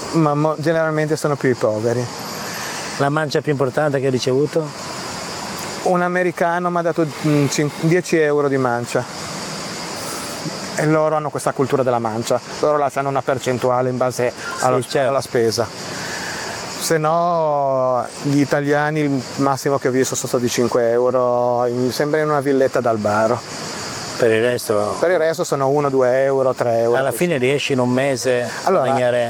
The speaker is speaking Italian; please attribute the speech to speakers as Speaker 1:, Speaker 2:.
Speaker 1: ma generalmente sono più i poveri.
Speaker 2: La mancia più importante che hai ricevuto?
Speaker 1: Un americano mi ha dato 10 euro di mancia. E loro hanno questa cultura della mancia, loro lasciano una percentuale in base
Speaker 2: certo.
Speaker 1: alla spesa. Se no, gli italiani il massimo che ho visto sono stati 5 euro, mi sembra in una villetta d'Albaro.
Speaker 2: Per il resto?
Speaker 1: Per il resto sono 1, 2 euro, 3 euro.
Speaker 2: Alla fine riesci in un mese a
Speaker 1: Allora,
Speaker 2: guadagnare